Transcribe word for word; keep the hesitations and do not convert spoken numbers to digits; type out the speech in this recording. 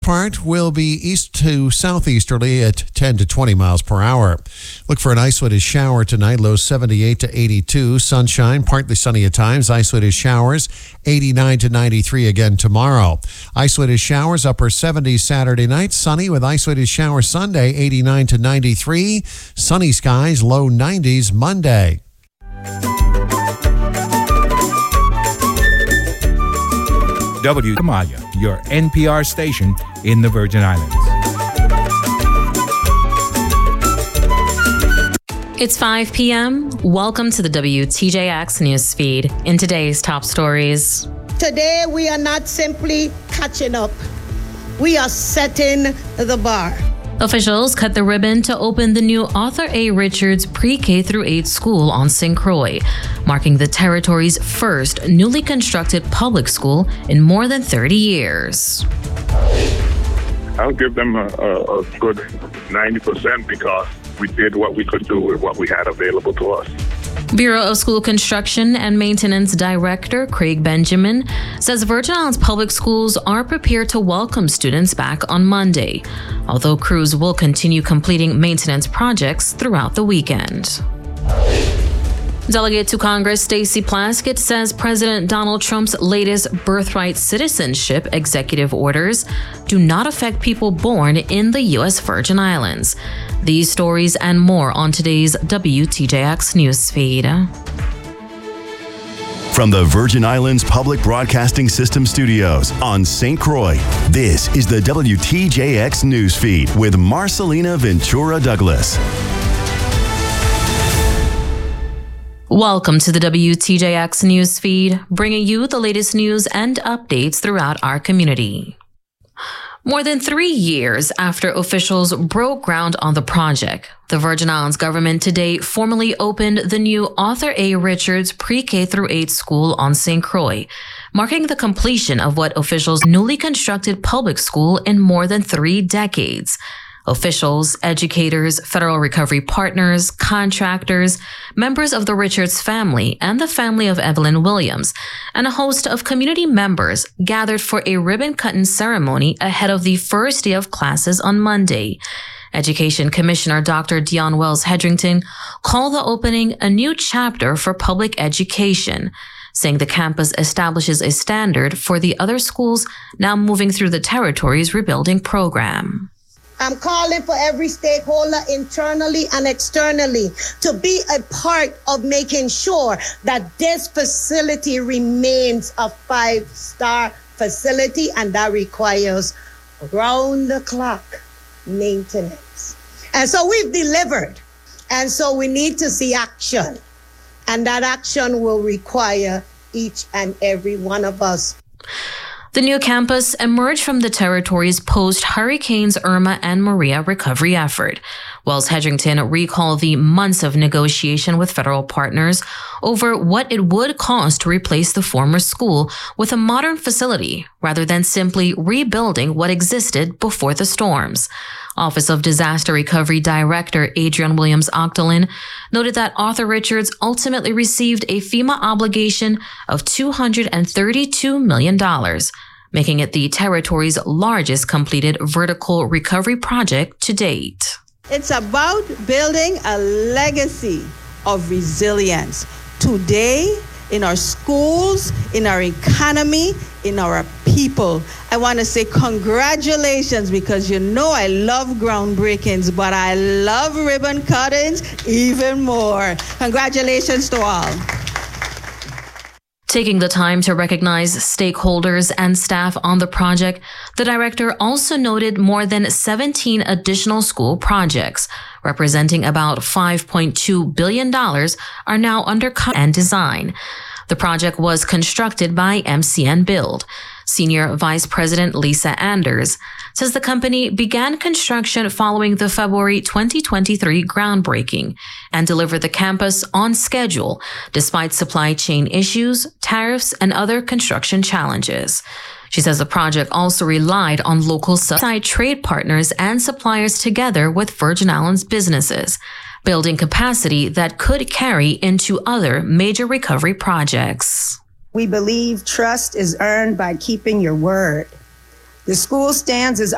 part will be east to southeasterly at ten to twenty miles per hour. Look for an isolated shower tonight, low seventy-eight to eighty-two. Sunshine, partly sunny at times. Isolated showers, eighty-nine to ninety-three again tomorrow. Isolated showers, upper seventies Saturday night. Sunny with isolated showers Sunday, eighty-nine to ninety-three. Sunny skies, low nineties Monday. W. Kamaya, your N P R station in the Virgin Islands. It's five p.m. Welcome to the W T J X news feed. In today's top stories. Today, we are not simply catching up. We are setting the bar. Officials cut the ribbon to open the new Arthur A. Richards pre-K through eight school on Saint Croix, marking the territory's first newly constructed public school in more than thirty years. I'll give them a, a, a good ninety percent because we did what we could do with what we had available to us. Bureau of School Construction and Maintenance Director Craig Benjamin says Virgin Islands Public Schools are prepared to welcome students back on Monday, although crews will continue completing maintenance projects throughout the weekend. Delegate to Congress Stacey Plaskett says President Donald Trump's latest birthright citizenship executive orders do not affect people born in the U S Virgin Islands. These stories and more on today's W T J X newsfeed. From the Virgin Islands Public Broadcasting System studios on Saint Croix, this is the W T J X newsfeed with Marcelina Ventura Douglas. Welcome to the W T J X newsfeed, bringing you the latest news and updates throughout our community. More than three years after officials broke ground on the project, the Virgin Islands government today formally opened the new Arthur A. Richards pre-K through eight school on Saint Croix, marking the completion of what officials newly constructed public school in more than three decades. Officials, educators, Federal Recovery Partners, contractors, members of the Richards family and the family of Evelyn Williams, and a host of community members gathered for a ribbon-cutting ceremony ahead of the first day of classes on Monday. Education Commissioner Doctor Dion Wells-Hedrington called the opening a new chapter for public education, saying the campus establishes a standard for the other schools now moving through the territory's rebuilding program. I'm calling for every stakeholder internally and externally to be a part of making sure that this facility remains a five-star facility, and that requires round-the-clock maintenance. And so we've delivered, and so we need to see action, and that action will require each and every one of us. The new campus emerged from the territory's post-Hurricanes Irma and Maria recovery effort. Wells-Hedrington recalled the months of negotiation with federal partners over what it would cost to replace the former school with a modern facility rather than simply rebuilding what existed before the storms. Office of Disaster Recovery Director Adrian Williams-Octolin noted that Arthur Richards ultimately received a FEMA obligation of two hundred thirty-two million dollars, making it the territory's largest completed vertical recovery project to date. It's about building a legacy of resilience today in our schools, in our economy, in our people. I want to say congratulations, because you know I love groundbreakings, but I love ribbon cuttings even more. Congratulations to all. Taking the time to recognize stakeholders and staff on the project, the director also noted more than seventeen additional school projects, representing about five point two billion dollars, are now under construction and design. The project was constructed by M C N Build. Senior Vice President Lisa Anders says the company began construction following the February twenty twenty-three groundbreaking and delivered the campus on schedule despite supply chain issues, tariffs, and other construction challenges. She says the project also relied on local side trade partners and suppliers together with Virgin Islands businesses, building capacity that could carry into other major recovery projects. We believe trust is earned by keeping your word. The school stands as